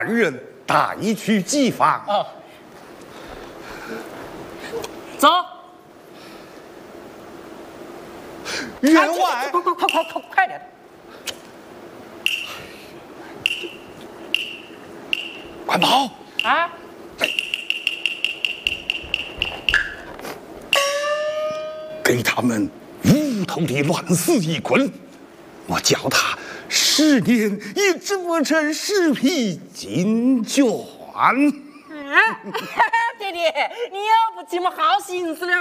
人带去祭访。 哦，走。 员外， 快点！ 快跑！ 啊！ 给他们无头的乱死一棍，我叫他10年也织不成10匹金绢。 爹爹，你要不这么好心思了？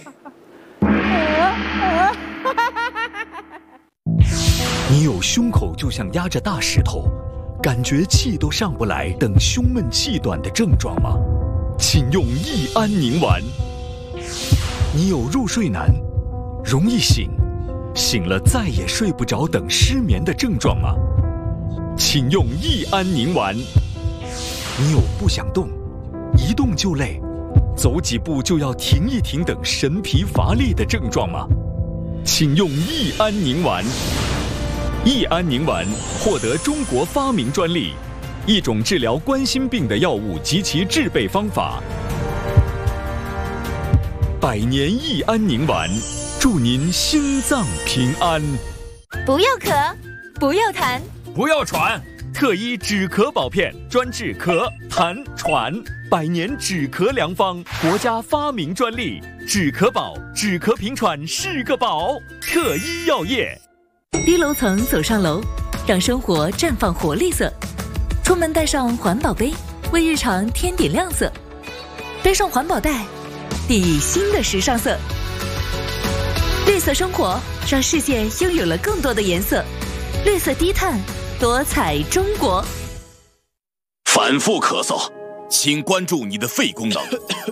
你有胸口就像压着大石头，感觉气都上不来等胸闷气短的症状吗？请用益安宁丸。你有入睡难，容易醒，醒了再也睡不着等失眠的症状吗？请用益安宁丸。你有不想动，一动就累，走几步就要停一停等神疲乏力的症状吗？请用益安宁丸。益安宁丸获得中国发明专利，一种治疗冠心病的药物及其制备方法。100年益安宁丸，祝您心脏平安。 不要咳，不要痰， 不要喘，特医止咳宝片，专治咳、痰、喘，100年止咳良方，国家发明专利，止咳宝，止咳平喘是个宝。特医药业。 低楼层走上楼，让生活绽放活力色。出门带上环保杯，为日常添点亮色。背上环保袋，递新的时尚色。绿色生活，让世界拥有了更多的颜色。绿色低碳，多彩中国。 反复咳嗽，请关注你的肺功能。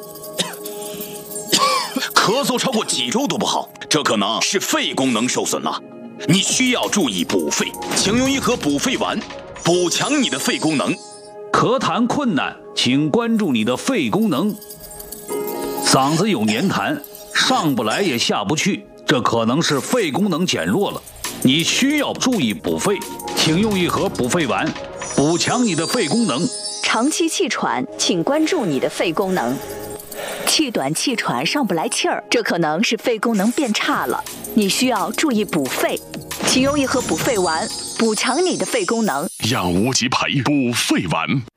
咳嗽超过几周都不好，这可能是肺功能受损了。你需要注意补肺，请用一盒补肺丸，补强你的肺功能。 咳痰困难，请关注你的肺功能。嗓子有黏痰，上不来也下不去，这可能是肺功能减弱了。你需要注意补肺，请用一盒补肺丸，补强你的肺功能。 长期气喘，请关注你的肺功能。气短气喘上不来气儿，这可能是肺功能变差了，你需要注意补肺，请用一盒补肺丸，补强你的肺功能。 让无极牌补肺丸。